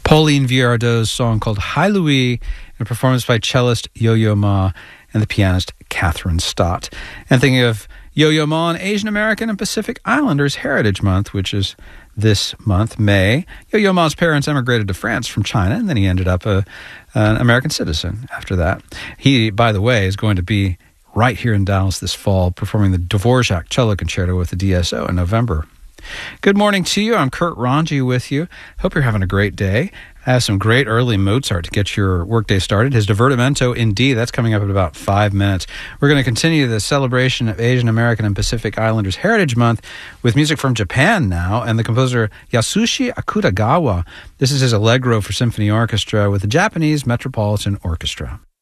Pauline Viardot's song called Hi Louis, a performance by cellist Yo-Yo Ma and the pianist Catherine Stott. And thinking of Yo-Yo Ma and Asian American and Pacific Islanders Heritage Month, which is this month, May. Yo-Yo Ma's parents emigrated to France from China, and then he ended up an American citizen after that. He, by the way, is going to be right here in Dallas this fall performing the Dvorak Cello Concerto with the DSO in November. Good morning to you. I'm Kurt Ranji with you. Hope you're having a great day. I have some great early Mozart to get your workday started. His Divertimento in D, that's coming up in about 5 minutes. We're going to continue the celebration of Asian American and Pacific Islanders Heritage Month with music from Japan now, and the composer Yasushi Akutagawa. This is his Allegro for Symphony Orchestra with the Japanese Metropolitan Orchestra.